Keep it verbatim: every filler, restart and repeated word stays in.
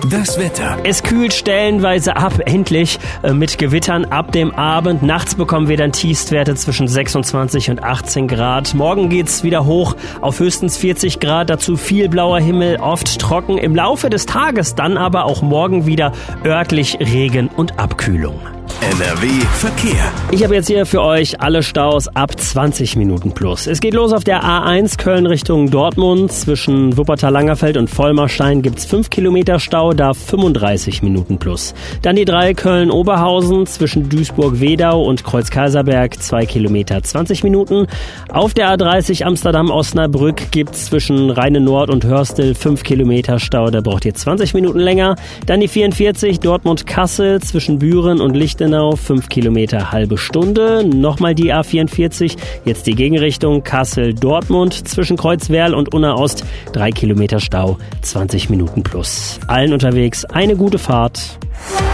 Das Wetter. Es kühlt stellenweise ab, endlich äh, mit Gewittern ab dem Abend. Nachts bekommen wir dann Tiefstwerte zwischen sechsundzwanzig und achtzehn Grad. Morgen geht's wieder hoch auf höchstens vierzig Grad, dazu viel blauer Himmel, oft trocken. Im Laufe des Tages dann aber auch morgen wieder örtlich Regen und Abkühlung. N R W Verkehr. Ich habe jetzt hier für euch alle Staus ab zwanzig Minuten plus. Es geht los auf der A eins Köln Richtung Dortmund. Zwischen Wuppertal-Langerfeld und Vollmarstein gibt's fünf Kilometer Stau, da fünfunddreißig Minuten plus. Dann die drei Köln-Oberhausen zwischen Duisburg-Wedau und Kreuz-Kaiserberg zwei Kilometer zwanzig Minuten. Auf der A dreißig Amsterdam-Osnabrück gibt's zwischen Rheine-Nord und Hörstel fünf Kilometer Stau, da braucht ihr zwanzig Minuten länger. Dann die vierundvierzig Dortmund-Kassel zwischen Büren und Lichtenau fünf Kilometer halbe Stunde. Nochmal die A vierundvierzig, jetzt die Gegenrichtung Kassel-Dortmund zwischen Kreuzwerl und Unna-Ost drei Kilometer Stau, zwanzig Minuten plus. Allen unterwegs eine gute Fahrt.